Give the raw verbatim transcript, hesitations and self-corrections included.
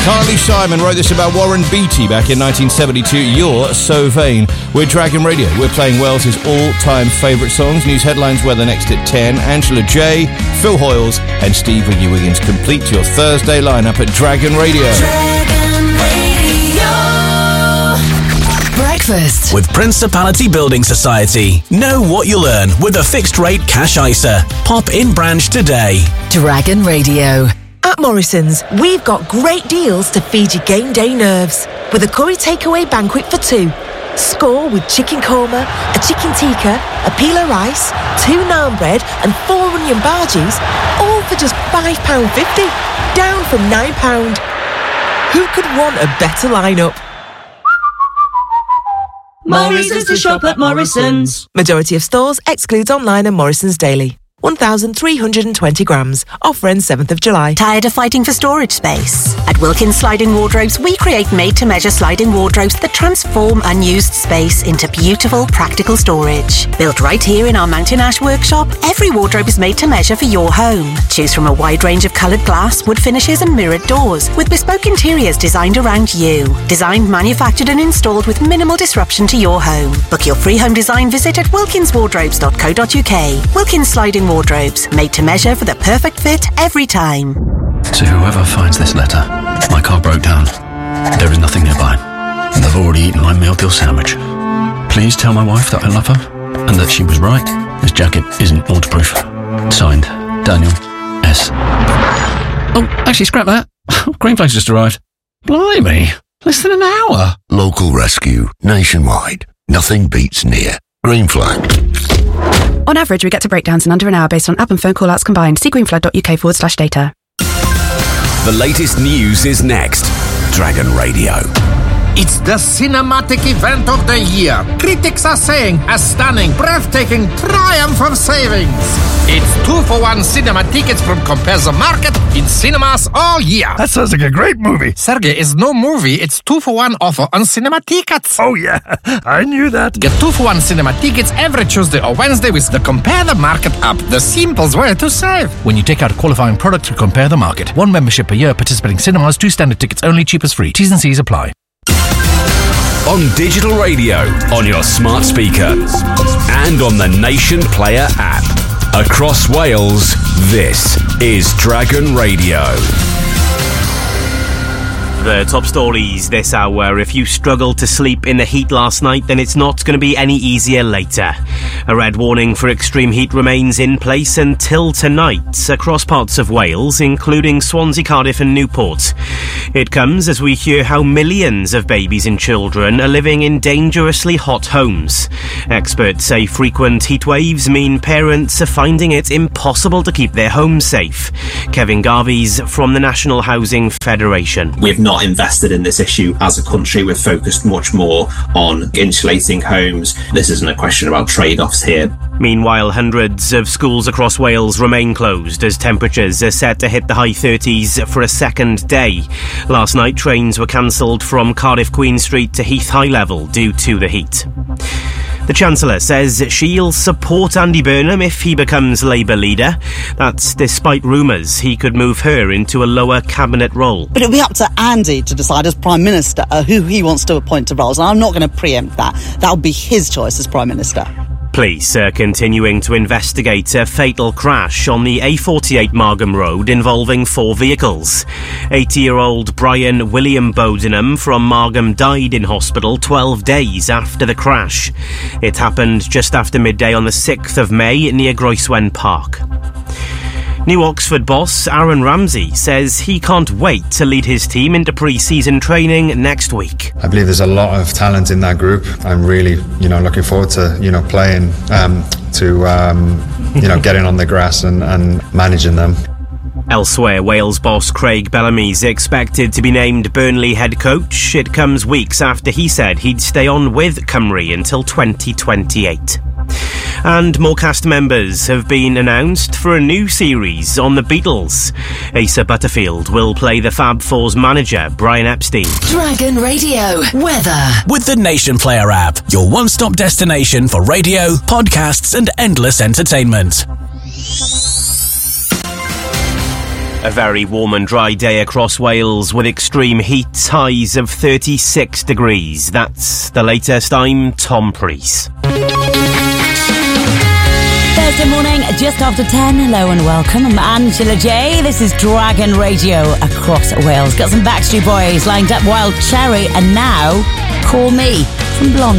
Carly Simon wrote this about Warren Beatty back in nineteen seventy-two. You're so vain. We're Dragon Radio. We're playing Wales' all-time favourite songs. News headlines weather next at ten. Angela J, Phil Hoyles and Steve Wiggy Wiggins complete your Thursday lineup at Dragon Radio. Dragon Radio. Breakfast with Principality Building Society. Know what you'll earn with a fixed-rate cash I S A. Pop in branch today. Dragon Radio. At Morrison's, we've got great deals to feed your game day nerves. With a curry takeaway banquet for two. Score with chicken korma, a chicken tikka, a peel of rice, two naan bread and four onion bhajis, all for just five pounds fifty, down from nine pounds. Who could want a better lineup? Morrison's to shop at Morrison's. Majority of stores excludes online and Morrison's daily. one thousand three hundred twenty grams. Offer ends seventh of July. Tired of fighting for storage space? At Wilkins Sliding Wardrobes, we create made-to-measure sliding wardrobes that transform unused space into beautiful, practical storage. Built right here in our Mountain Ash workshop, every wardrobe is made to measure for your home. Choose from a wide range of coloured glass, wood finishes and mirrored doors, with bespoke interiors designed around you. Designed, manufactured and installed with minimal disruption to your home. Book your free home design visit at wilkins wardrobes dot co dot uk. Wilkins Sliding Wardrobes, made to measure for the perfect fit every time. To whoever finds this letter, my car broke down. There is nothing nearby, and I've already eaten my meal deal sandwich. Please tell my wife that I love her, and that she was right. This jacket isn't waterproof. Signed, Daniel S. Oh, actually, scrap that. Green Flag's just arrived. Blimey, less than an hour. Local rescue, nationwide. Nothing beats near. Green Flag. On average, we get to breakdowns in under an hour based on app and phone call-outs combined. See greenflag.uk forward slash data. The latest news is next. Dragon Radio. It's the cinematic event of the year. Critics are saying a stunning, breathtaking triumph of savings. It's two for one cinema tickets from Compare the Market in cinemas all year. That sounds like a great movie. Sergey, it's no movie. It's two for one offer on cinema tickets. Oh yeah, I knew that. Get two for one cinema tickets every Tuesday or Wednesday with the Compare the Market app. The simplest way to save. When you take out a qualifying product to Compare the Market. One membership per year, participating cinemas, two standard tickets only, cheapest free. T's and C's apply. On digital radio, on your smart speaker, and on the Nation Player app. Across Wales, this is Dragon Radio. The top stories this hour. If you struggled to sleep in the heat last night, then it's not going to be any easier later. A red warning for extreme heat remains in place until tonight across parts of Wales, including Swansea, Cardiff and Newport. It comes as we hear how millions of babies and children are living in dangerously hot homes. Experts say frequent heat waves mean parents are finding it impossible to keep their homes safe. Kevin Garvey's from the National Housing Federation. We've not Not invested in this issue as a country. We've focused much more on insulating homes. This isn't a question about trade-offs here. Meanwhile, hundreds of schools across Wales remain closed as temperatures are set to hit the high thirties for a second day. Last night, trains were cancelled from Cardiff Queen Street to Heath High Level due to the heat. The Chancellor says she'll support Andy Burnham if he becomes Labour leader. That's despite rumours he could move her into a lower cabinet role. But it'll be up to Andy to decide as Prime Minister uh, who he wants to appoint to roles, and I'm not going to preempt that. That'll be his choice as Prime Minister. Police are continuing to investigate a fatal crash on the A forty-eight Margam Road involving four vehicles. eighty-year-old Brian William Bodenham from Margam died in hospital twelve days after the crash. It happened just after midday on the sixth of May near Groeswen Park. New Oxford boss Aaron Ramsey says he can't wait to lead his team into pre-season training next week. I believe there's a lot of talent in that group. I'm really, you know, looking forward to, you know, playing, um, to, um, you know, getting on the grass and, and managing them. Elsewhere, Wales boss Craig Bellamy's expected to be named Burnley head coach. It comes weeks after he said he'd stay on with Cymru until twenty twenty-eight. And more cast members have been announced for a new series on the Beatles. Asa Butterfield will play the Fab Four's manager, Brian Epstein. Dragon Radio weather. With the Nation Player app, your one-stop destination for radio, podcasts and endless entertainment. A very warm and dry day across Wales with extreme heat, highs of thirty-six degrees. That's the latest. I'm Tom Preece. Thursday morning, just after ten. Hello and welcome. I'm Angela J. This is Dragon Radio across Wales. Got some Backstreet Boys lined up, Wild Cherry, and now Call Me from Blonde.